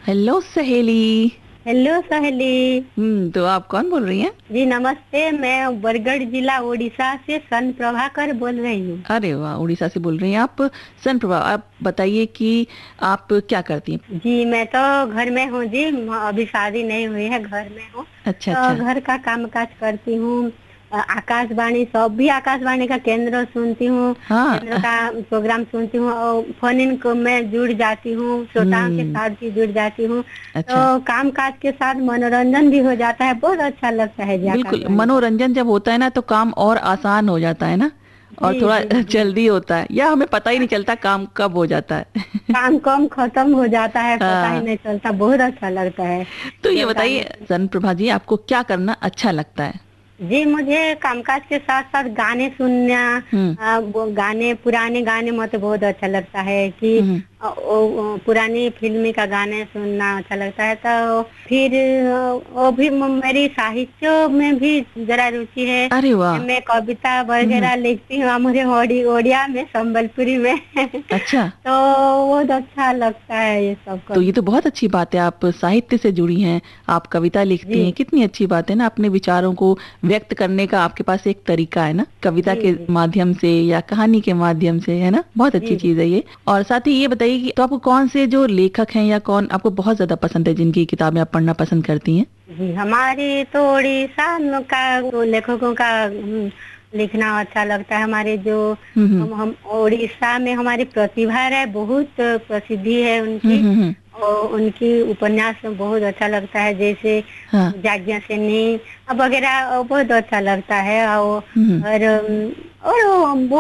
Hello सहेली। Hello सहेली। तो आप कौन बोल रही हैं? जी नमस्ते, मैं बरगढ़ जिला उड़ीसा से सन प्रभाकर बोल रही हूँ। अरे वाह, उड़ीसा से बोल रही हैं आप। सन प्रभा, आप बताइए कि आप क्या करती हैं? जी मैं तो घर में हूँ जी, अभी शादी नहीं हुई है, घर में हूँ। अच्छा तो अच्छा। घर का काम काज करती हूँ। आकाशवाणी, सब भी आकाशवाणी का केंद्र सुनती हूँ, हाँ। केंद्र का प्रोग्राम सुनती हूँ और फोन इन को मैं जुड़ जाती हूँ, श्रोताओं के हम्म। साथ भी जुड़ जाती हूँ। अच्छा। तो काम काज के साथ मनोरंजन भी हो जाता है, बहुत अच्छा लगता है जी बिल्कुल, आकाशवाणी का। मनोरंजन जब होता है ना तो काम और आसान हो जाता है ना। और जी थोड़ा जी जी। जल्दी होता है, या हमें पता ही नहीं चलता काम कब हो जाता है। काम कम खत्म हो जाता है, पता ही हाँ। नहीं चलता, बहुत अच्छा लगता है तो ये जब गाने बताइए सन प्रभा जी, आपको क्या करना अच्छा लगता है? जी मुझे कामकाज के साथ साथ गाने सुनना, हम्म वो गाने, पुराने गाने मुझे बहुत अच्छा लगता है कि हम्म। पुरानी फिल्मी का गाने सुनना अच्छा लगता है। तो फिर वो भी मेरी साहित्य में भी जरा रुचि है। अरे वाह। मैं कविता हम्म। वगैरह लिखती हूँ, मुझे ओडिया में, संबलपुरी में। अच्छा। तो बहुत अच्छा लगता है ये सब तो ये तो करना। बहुत अच्छी बात है, आप साहित्य से जुड़ी हैं, आप कविता लिखती हैं, जी कितनी अच्छी बात है ना। अपने विचारों को व्यक्त करने का आपके पास एक तरीका है ना, कविता जी के जी माध्यम से या कहानी के माध्यम से, है ना। बहुत अच्छी जी चीज है ये। और साथ ही ये बताइए कि तो आपको कौन से जो लेखक हैं या कौन आपको बहुत ज्यादा पसंद है, जिनकी किताबें आप पढ़ना पसंद करती हैं? जी। हमारी तो उड़ीसा का वो लेखकों का लिखना अच्छा लगता है। हमारे जो हम्म। हम उड़ीसा में हमारी प्रतिभा है, बहुत प्रसिद्धि है उनकी। हम्म। और उनकी उपन्यास बहुत अच्छा लगता है, जैसे हाँ। जाज्ञा सेनी अब वगैरह बहुत अच्छा लगता है। हम्म। और